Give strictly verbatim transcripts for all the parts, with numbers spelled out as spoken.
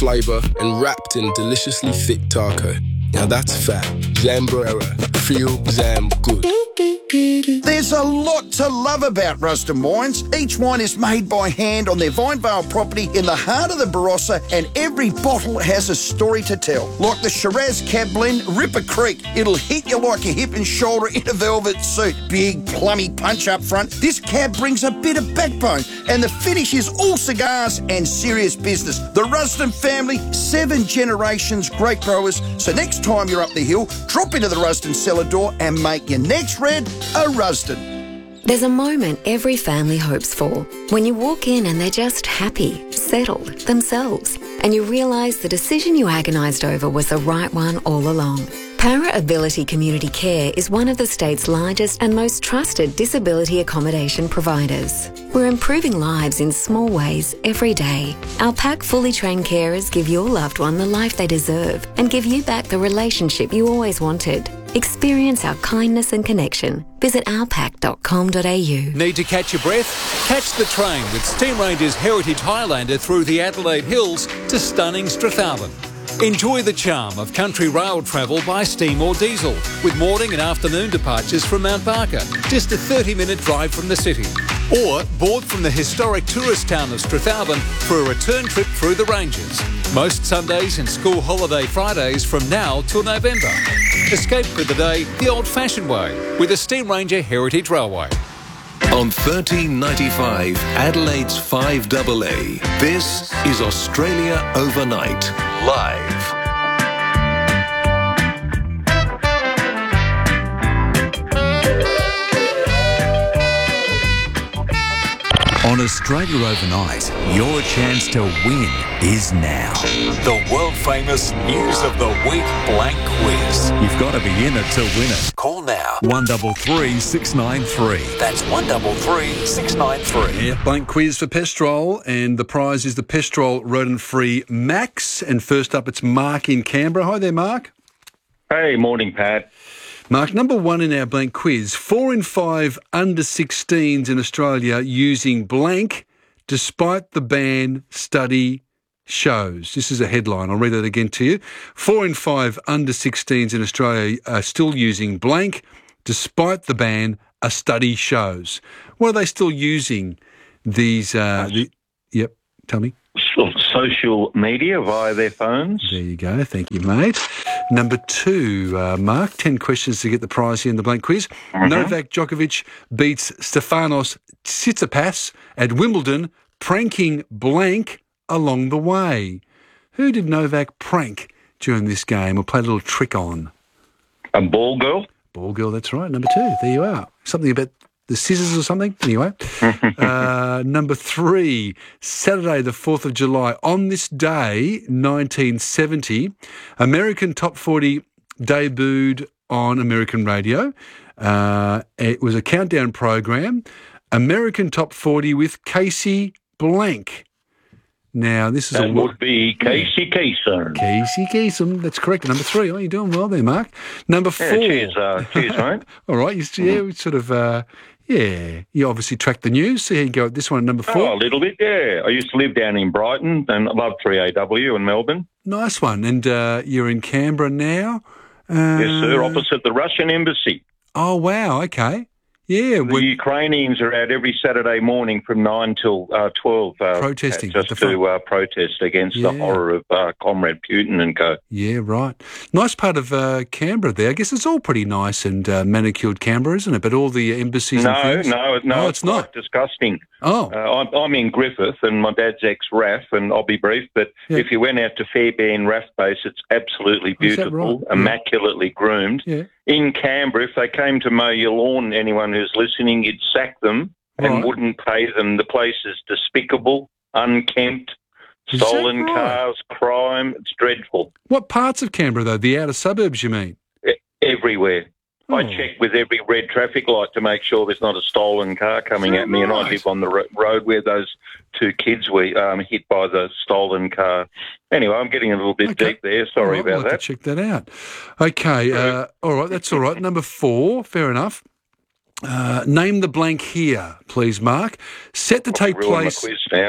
flavour and wrapped in deliciously thick taco. Now that's fat. Zambrera. Feel Zam good. There's a lot to love about Rusden Wines. Each wine is made by hand on their Vinevale property in the heart of the Barossa, and every bottle has a story to tell. Like the Shiraz Cab Blend, Ripper Creek. It'll hit you like a hip and shoulder in a velvet suit. Big, plummy punch up front. This cab brings a bit of backbone, and the finish is all cigars and serious business. The Rusden family, seven generations, great growers. So next time you're up the hill, drop into the Rusden cellar door and make your next red a Rusden. There's a moment every family hopes for. When you walk in and they're just happy, settled, themselves, and you realise the decision you agonised over was the right one all along. Para Ability Community Care is one of the state's largest and most trusted disability accommodation providers. We're improving lives in small ways every day. Our pack fully trained carers give your loved one the life they deserve and give you back the relationship you always wanted. Experience our kindness and connection. Visit our pack dot com dot a u. Need to catch your breath? Catch the train with Steam Ranger's Heritage Highlander through the Adelaide Hills to stunning Strathalbyn. Enjoy the charm of country rail travel by steam or diesel, with morning and afternoon departures from Mount Barker, just a thirty minute drive from the city. Or board from the historic tourist town of Strathalbyn for a return trip through the ranges. Most Sundays and school holiday Fridays from now till November. Escape for the day the old-fashioned way with the Steam Ranger Heritage Railway. On thirteen ninety-five, Adelaide's five A A, this is Australia Overnight, live. On Australia Overnight, your chance to win is now. The world-famous News of the Week Blank Quiz. You've got to be in it to win it. Call now. one three three, six nine three. That's one three three, six nine three. Yeah, blank quiz for Pestrol, and the prize is the Pestrol Rodent-Free Max. And first up, it's Mark in Canberra. Hi there, Mark. Hey, morning, Pat. Mark, number one in our blank quiz. Four in five under sixteens in Australia using blank despite the ban, study shows. This is a headline. I'll read that again to you. Four in five under sixteens in Australia are still using blank despite the ban, a study shows. What are they still using these? Uh, the, yep, tell me. Social media via their phones. There you go. Thank you, mate. Number two, uh, Mark, ten questions to get the prize here in the blank quiz. Mm-hmm. Novak Djokovic beats Stefanos Tsitsipas at Wimbledon, pranking blank along the way. Who did Novak prank during this game or play a little trick on? A ball girl. Ball girl, that's right. Number two, there you are. Something about the scissors or something. Anyway, uh, number three, Saturday the fourth of July. On this day, nineteen seventy, American Top forty debuted on American radio. Uh, it was a countdown program. American Top forty with Casey Blank. Now, this is that a... would be Casey Kasem. Casey Kasem, that's correct. Number three. Oh, you're doing well there, Mark. Number four. Yeah, cheers, uh, cheers, mate. All right, you, yeah, we sort of... Uh, Yeah, you obviously track the news. See how you go at this one at number four. Oh, a little bit, yeah. I used to live down in Brighton and I love three A W in Melbourne. Nice one. And uh, you're in Canberra now? Uh, yes, sir, opposite the Russian embassy. Oh, wow, okay. Yeah. The Ukrainians are out every Saturday morning from nine till uh, twelve. Uh, protesting. Just to uh, protest against yeah. the horror of uh, Comrade Putin and co. Yeah, right. Nice part of uh, Canberra there. I guess it's all pretty nice and uh, manicured Canberra, isn't it? But all the embassies no, and things? No, no, oh, it's, it's not. disgusting. Oh. Uh, I'm, I'm in Griffith and my dad's ex-R A F, and I'll be brief, but yeah. if you went out to Fairbairn R A F base, it's absolutely beautiful, right? immaculately yeah. groomed. Yeah. In Canberra, if they came to mow your lawn, anyone who's listening, you'd sack them right. and wouldn't pay them. The place is despicable, unkempt, is stolen right? cars, crime. It's dreadful. What parts of Canberra, though? The outer suburbs, you mean? E- everywhere. Oh. I check with every red traffic light to make sure there's not a stolen car coming at me, right? and I live on the ro- road where those two kids were um, hit by the stolen car. Anyway, I'm getting a little bit okay. deep there. Sorry right, about I'll have that. To check that out. Okay, uh, all right, that's all right. Number four, fair enough. Uh, name the blank here, please, Mark. Set to take Ruin place. My quiz now.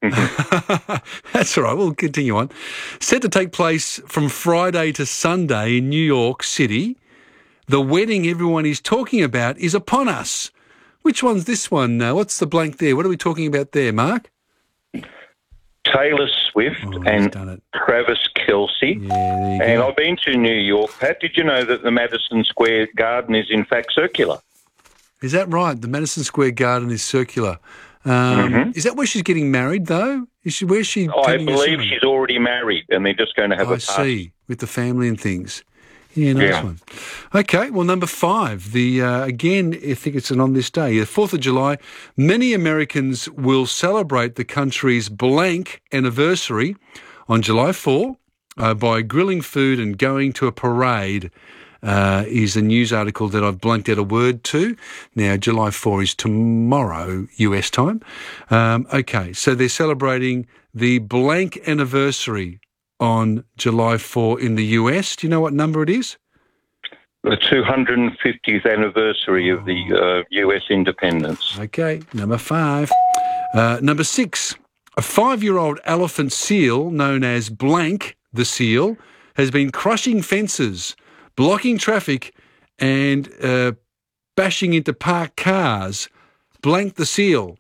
That's all right. We'll continue on. Set to take place from Friday to Sunday in New York City. The wedding everyone is talking about is upon us. Which one's this one now? What's the blank there? What are we talking about there, Mark? Taylor Swift Oh, he's and done it. Travis Kelce. Yeah, there you And go. I've been to New York. Pat, did you know that the Madison Square Garden is in fact circular? Is that right? The Madison Square Garden is circular. Um, Mm-hmm. Is that where she's getting married, though? Is she? Where's she? I planning her believe ceremony? she's already married and they're just going to have I a party. see, with the family and things. Yeah, nice Yeah. one. Okay, well, number five, the uh, again, I think it's an on this day, the fourth of July, many Americans will celebrate the country's blank anniversary on July fourth uh, by grilling food and going to a parade. Uh, is a news article that I've blanked out a word to. Now, July fourth is tomorrow, U S time. Um, okay, so they're celebrating the blank anniversary on July fourth in the U S. Do you know what number it is? The two hundred fiftieth anniversary of the uh, U S independence. Okay, number five. Uh, number six, a five-year-old elephant seal known as Blank the seal has been crushing fences, blocking traffic and uh, bashing into parked cars. Blank the seal.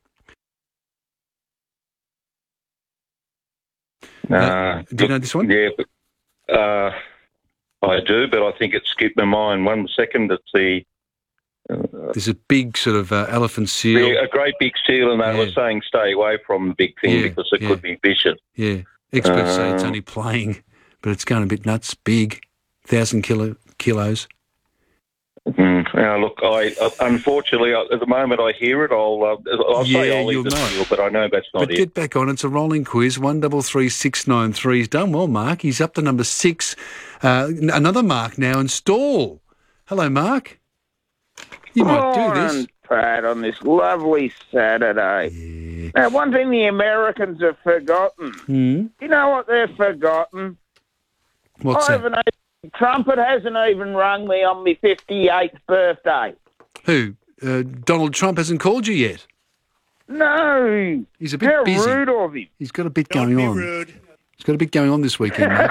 Uh, do you know this one? Yeah, but, uh, I do, but I think it skipped my mind. One second, it's the There's a big sort of uh, elephant seal. the- a great big seal, and they Yeah. were saying stay away from the big thing Yeah, because it yeah. could be vicious. Yeah, experts say it's Uh, only playing, but it's going a bit nuts. Big, thousand kilo kilos. Mm. Now, look, I uh, unfortunately I, at the moment I hear it. I'll uh, I'll Yeah, say I'll you'll leave the know. seal, but I know that's not But it. get back on. It's a rolling quiz. One double three six nine three. He's done well, Mark. He's up to number six. Uh, n- another Mark now in stall. Hello, Mark. You might do this. Morning, Pat, on this lovely Saturday. Now, one thing the Americans have forgotten. Hmm? You know what they've forgotten? What's I that? haven't even, Trumpet hasn't even rung me on my fifty-eighth birthday. Who? Uh, Donald Trump hasn't called you yet. No. He's a bit How busy. rude of him. He's got a bit going on. He's got a bit going on this weekend, mate.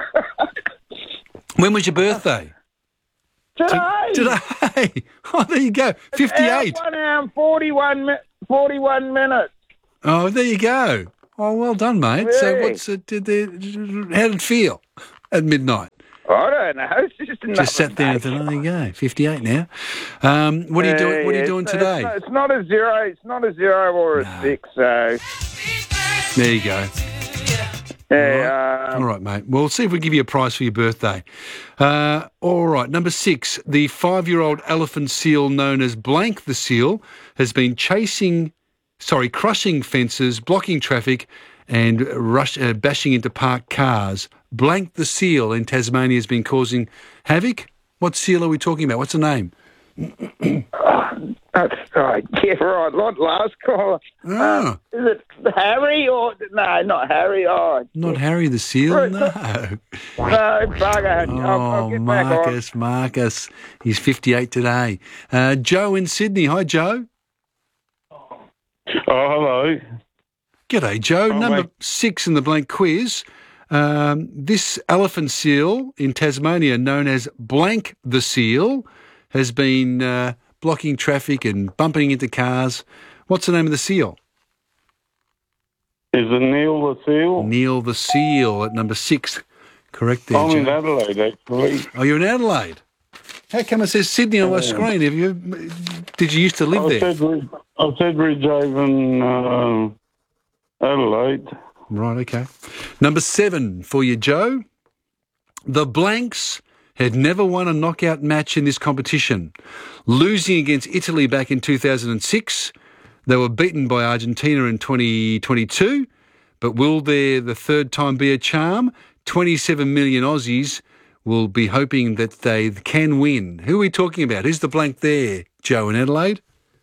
When was your birthday? Today. Today. Oh, there you go. fifty-eight. One hour and forty-one, mi- forty-one minutes. Oh, there you go. Oh, well done, mate. So, Yeah. what's it? Did they, how did it feel at midnight? I don't know. It's just another Just sat there and day. thought, there you go, fifty-eight now. Um, what are you doing? What are you Yeah, doing it's- today? It's not, it's not a zero. It's not a zero or a six. So There you go. yeah. um, All right, mate. Well, we'll see if we give you a prize for your birthday. Uh, all right, number six. The five-year-old elephant seal known as Blank the seal has been chasing, sorry, crushing fences, blocking traffic, and rush, uh, bashing into parked cars. Blank the seal in Tasmania has been causing havoc. What seal are we talking about? What's the name? That's right. Yeah, right. Like last caller. Ah, Is it Harry or no? Not Harry. Oh, not Harry the seal. Right, No. no, bugger. I'll, I'll Oh, get back on. Marcus, Marcus. He's fifty-eight today. Uh, Joe in Sydney. Hi, Joe. Oh, hello. G'day, Joe. Oh, Number mate. six in the blank quiz. Um, this elephant seal in Tasmania, known as Blank the seal, has been uh, blocking traffic and bumping into cars. What's the name of the seal? Is it Neil the Seal? Neil the seal at number six. Correct there, I'm in Joe. Adelaide, actually. Oh, you're in Adelaide. How come it says Sydney on my screen? Have you? Did you used to live I there? said, Rid- I said Ridgehaven, uh, Adelaide. Right, okay. Number seven for you, Joe. The Blanks had never won a knockout match in this competition, losing against Italy back in two thousand six. They were beaten by Argentina in twenty twenty-two, but will there the third time be a charm? twenty-seven million Aussies will be hoping that they can win. Who are we talking about? Who's the blank there, Joe in Adelaide?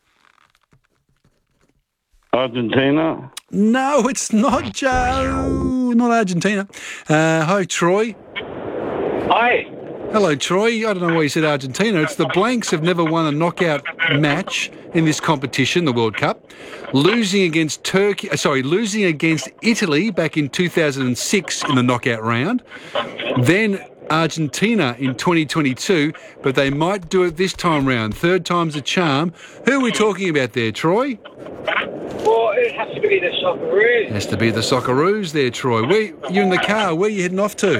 Argentina. No, it's not, Joe. Not Argentina. Uh, hi, Troy. Hi. Hello, Troy. I don't know why you said Argentina. It's the Blanks have never won a knockout match in this competition, the World Cup, losing against Turkey. Sorry, losing against Italy back in two thousand six in the knockout round. Then Argentina in twenty twenty-two, but they might do it this time round. Third time's a charm. Who are we talking about there, Troy? Well, it has to be the Socceroos. Has to be the Socceroos there, Troy. Where, you're in the car. Where are you heading off to?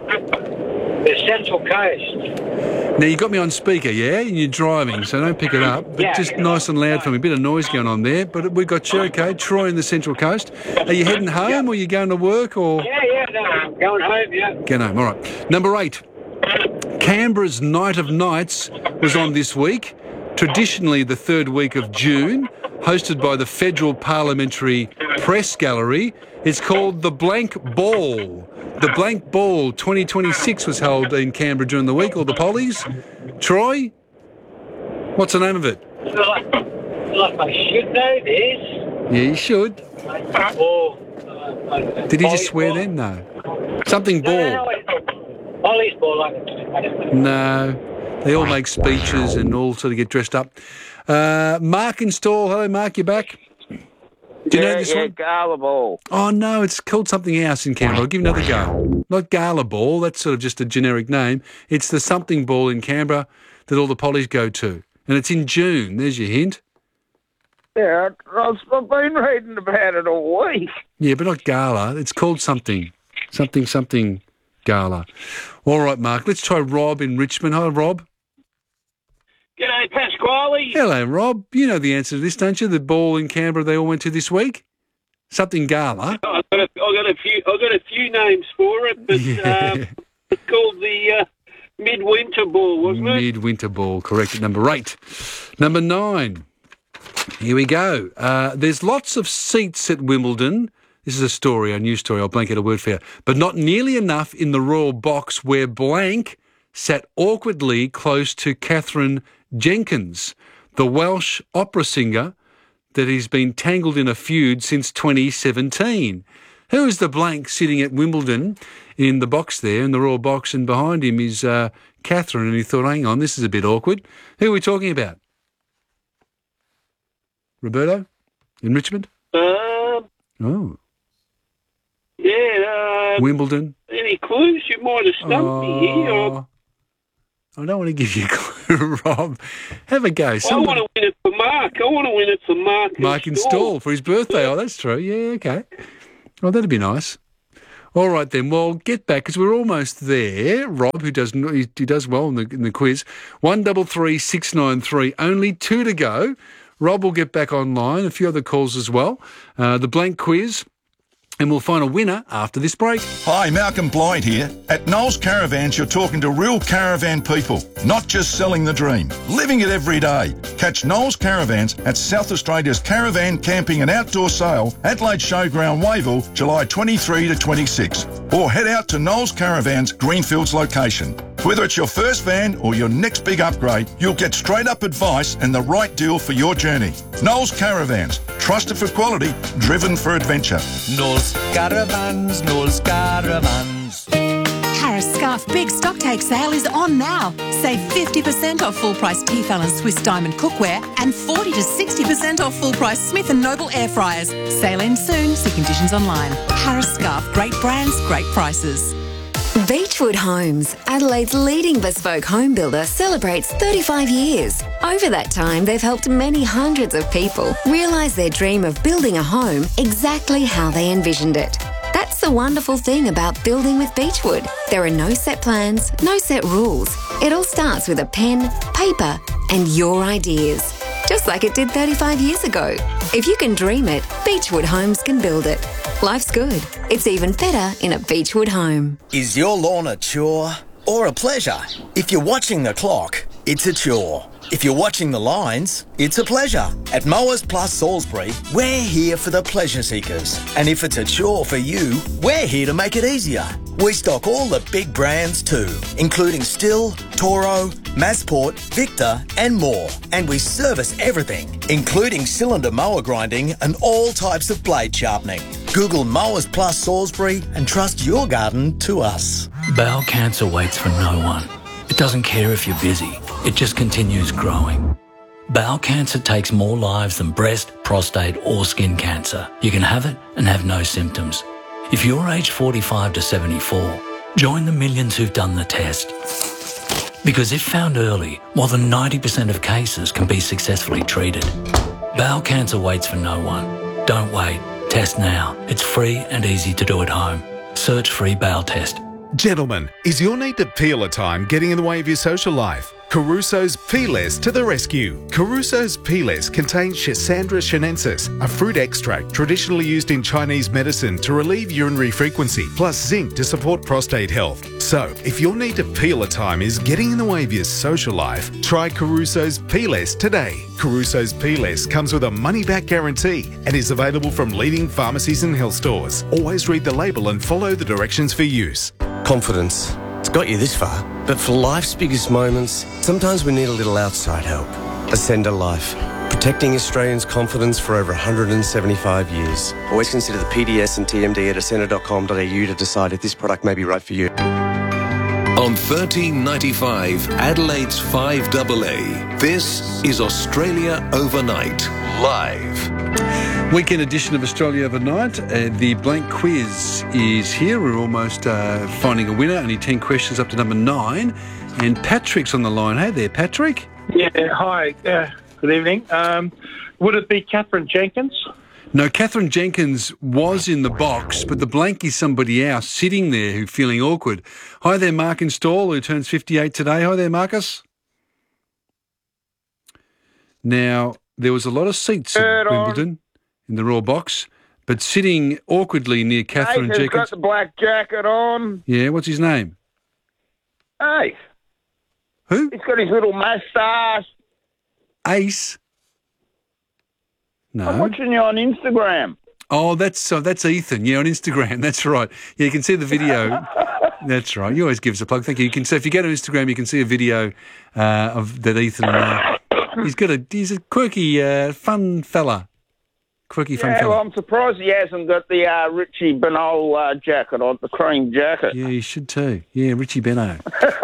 The Central Coast. Now, you got me on speaker, yeah? And you're driving, so don't pick it up. But Yeah. just nice and loud for me. A bit of noise going on there. But we got you, okay? Troy in the Central Coast. Are you heading home or are you going to work or...? Yeah, yeah, no, I'm going home, yeah. Going home, all right. Number eight. Canberra's Night of Nights was on this week. Traditionally the third week of June, hosted by the Federal Parliamentary Press Gallery. It's called the Blank Ball. The Blank Ball twenty twenty-six was held in Canberra during the week, or the Pollies. Troy, what's the name of it? I feel like, I feel like I should know this. Yeah, you should. Or, uh, Did he just swear then? No. Something No, no, ball. no, it's Ollie's ball. I don't know. No. They all make speeches and all sort of get dressed up. Uh, Mark in Stall. Hello, Mark. You back? Do you yeah, know this yeah, one? Gala Ball. Oh, no, it's called something else in Canberra. I'll give you another go. Not Gala Ball, that's sort of just a generic name. It's the something ball in Canberra that all the Pollies go to. And it's in June. There's your hint. Yeah, I've I've been reading about it all week. Yeah, but not Gala. It's called something. Something, something Gala. All right, Mark, let's try Rob in Richmond. Hi, Rob. G'day, Pasquale. Hello, Rob. You know the answer to this, don't you? The ball in Canberra they all went to this week? Something Gala. I've got a, I've got a few. I've got a few names for it, but Yeah. um, it's called the uh, Midwinter Ball, wasn't it? Midwinter Ball, correct at number eight. Number nine. Here we go. Uh, there's lots of seats at Wimbledon. This is a story, a news story. I'll blank out a word for you. But not nearly enough in the Royal Box where blank sat awkwardly close to Catherine Jenkins, the Welsh opera singer that has been tangled in a feud since twenty seventeen. Who is the blank sitting at Wimbledon in the box there, in the Royal Box, and behind him is uh, Catherine, and he thought, hang on, this is a bit awkward. Who are we talking about? Roberto? In Richmond? Um, Oh. yeah. Uh, Wimbledon? Any clues? You might have stumped me here. Oh, I don't want to give you a clue, Rob. Have a go. I Somebody- want to win it for Mark. I want to win it for Mark. Mark in Stall for his birthday. Oh, that's true. Yeah, okay. Well, that'd be nice. All right then. Well, get back because we're almost there. Rob, who does he, he does well in the in the quiz, one double three six nine three. Only two to go. Rob will get back online. A few other calls as well. Uh, the blank quiz. And we'll find a winner after this break. Hi, Malcolm Blight here. At Knowles Caravans, you're talking to real caravan people, not just selling the dream, living it every day. Catch Knowles Caravans at South Australia's Caravan Camping and Outdoor Sale, Adelaide Showground, Wavell, July twenty-third to twenty-sixth. Or head out to Knowles Caravans, Greenfields location. Whether it's your first van or your next big upgrade, you'll get straight up advice and the right deal for your journey. Knowles Caravans, trusted for quality, driven for adventure. Knowles Caravans, Knowles Caravans. Harris Scarf Big Stocktake Sale is on now. Save fifty percent off full-price Tefal and Swiss Diamond cookware and forty to sixty percent off full-price Smith and Noble air fryers. Sale ends soon. See conditions online. Harris Scarf. Great brands, great prices. Beechwood Homes, Adelaide's leading bespoke home builder, celebrates thirty-five years. Over that time, they've helped many hundreds of people realise their dream of building a home exactly how they envisioned it. That's the wonderful thing about building with Beechwood. There are no set plans, no set rules. It all starts with a pen, paper, and your ideas. Just like it did thirty-five years ago. If you can dream it, Beechwood Homes can build it. Life's good. It's even better in a Beechwood home. Is your lawn a chore or a pleasure? If you're watching the clock, it's a chore. If you're watching the lines, it's a pleasure. At Mowers Plus Salisbury, we're here for the pleasure seekers. And if it's a chore for you, we're here to make it easier. We stock all the big brands too, including Stihl, Toro, Massport, Victor and more. And we service everything, including cylinder mower grinding and all types of blade sharpening. Google Mowers Plus Salisbury and trust your garden to us. Bowel cancer waits for no one. It doesn't care if you're busy. It just continues growing. Bowel cancer takes more lives than breast, prostate or skin cancer. You can have it and have no symptoms. If you're aged forty-five to seventy-four, join the millions who've done the test. Because if found early, more than ninety percent of cases can be successfully treated. Bowel cancer waits for no one. Don't wait. Test now. It's free and easy to do at home. Search free bowel test. Gentlemen, is your need to peel a time getting in the way of your social life? Caruso's Peeless to the rescue. Caruso's Peeless contains Schisandra chinensis, a fruit extract traditionally used in Chinese medicine to relieve urinary frequency, plus zinc to support prostate health. So, if your need to peel a time is getting in the way of your social life, try Caruso's Peeless today. Caruso's Peeless comes with a money-back guarantee and is available from leading pharmacies and health stores. Always read the label and follow the directions for use. Confidence. It's got you this far, but for life's biggest moments, sometimes we need a little outside help. Ascender Life, protecting Australians' confidence for over one hundred seventy-five years. Always consider the P D S and T M D at ascender dot com dot a u to decide if this product may be right for you. On thirteen ninety-five, Adelaide's five A A, this is Australia Overnight, live. Weekend edition of Australia Overnight. Uh, the blank quiz is here. We're almost uh, finding a winner. Only ten questions up to number nine. And Patrick's on the line. Hey there, Patrick. Yeah, hi. Uh, good evening. Um, would it be Catherine Jenkins? No, Catherine Jenkins was in the box, but the blank is somebody else sitting there who's feeling awkward. Hi there, Mark in Stall, who turns fifty-eight today. Hi there, Marcus. Now, there was a lot of seats at Wimbledon in the Raw box, but sitting awkwardly near Catherine Hey, Jenkins. got the black jacket on. Yeah, what's his name? Hey. Who? He's got his little moustache. Ace? No. I'm watching you on Instagram. Oh, that's so. That's Ethan. Yeah, on Instagram. That's right. Yeah, you can see the video. That's right. You always give us a plug. Thank you. You can. So if you go to Instagram, you can see a video uh, of that Ethan. Uh, he's got a. He's a quirky, uh, fun fella. Quirky, fun Yeah, fella. well, I'm surprised he hasn't got the uh, Richie Benol uh, jacket on, the cream jacket. Yeah, you should too. Yeah, Richie Benno.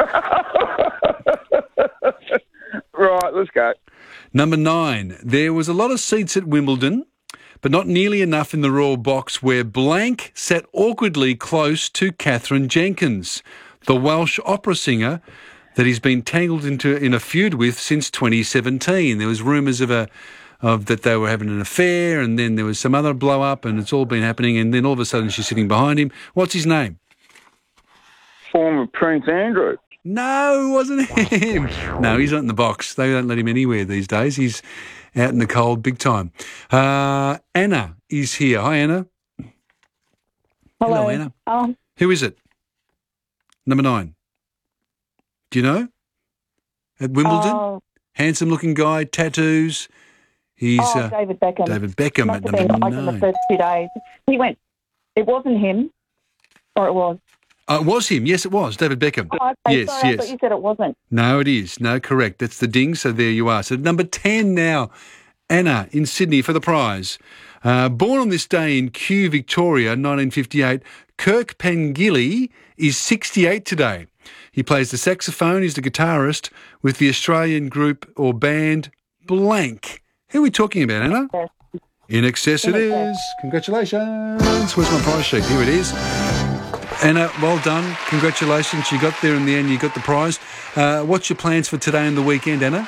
Right, let's go. Number nine. There was a lot of seats at Wimbledon, but not nearly enough in the Royal box where blank sat awkwardly close to Catherine Jenkins, the Welsh opera singer that he's been tangled into in a feud with since twenty seventeen. There was rumours of a of that they were having an affair, and then there was some other blow up, and it's all been happening, and then all of a sudden she's sitting behind him. What's his name? Former Prince Andrew. No, it wasn't him. No, he's not in the box. They don't let him anywhere these days. He's out in the cold big time. Uh, Anna is here. Hi, Anna. Hello. Hello, Anna. Um, Who is it? Number nine. Do you know? At Wimbledon? Uh, Handsome-looking guy, tattoos. He's oh, uh, David Beckham. David Beckham Must at have number been like in the nine. first two days. He went. It wasn't him, or it was. Uh, it was him. Yes, it was. David Beckham. Oh, okay, yes, sorry, I yes. thought you said it wasn't. No, it is. No, correct. That's the ding. So there you are. So number ten now, Anna in Sydney for the prize. Uh, born on this day in Kew, Victoria, nineteen fifty-eight, Kirk Pengilly is sixty-eight today. He plays the saxophone. He's the guitarist with the Australian group or band Blank. Who are we talking about, Anna? Yes. In Excess it is. Congratulations. Where's my prize sheet? Here it is. Anna, well done. Congratulations. You got there in the end. You got the prize. Uh, what's your plans for today and the weekend, Anna?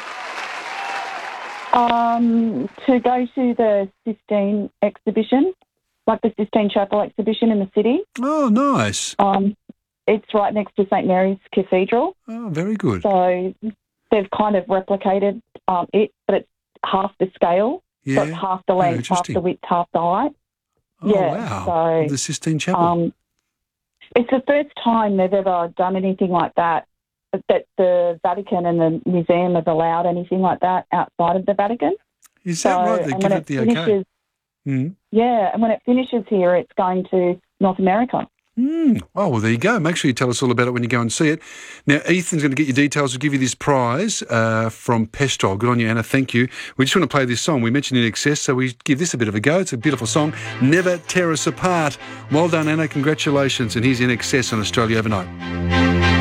Um, to go to the Sistine exhibition, like the Sistine Chapel exhibition in the city. Oh, nice. Um, it's right next to Saint Mary's Cathedral. Oh, very good. So they've kind of replicated um, it, but it's half the scale. Yeah. So it's half the Oh, length, half interesting. the width, half the height. Oh, yeah, wow. So, The Sistine Chapel. Um, it's the first time they've ever done anything like that, that the Vatican and the museum have allowed anything like that outside of the Vatican. Is that So- right? They and give when it the finishes, okay. Mm. Yeah, and when it finishes here, it's going to North America. Mm. Oh, well, there you go. Make sure you tell us all about it when you go and see it. Now, Ethan's going to get your details. We'll give you this prize uh, from Pestrol. Good on you, Anna. Thank you. We just want to play this song. We mentioned In Excess, so we give this a bit of a go. It's a beautiful song. Never Tear Us Apart. Well done, Anna. Congratulations. And here's In Excess on Australia Overnight.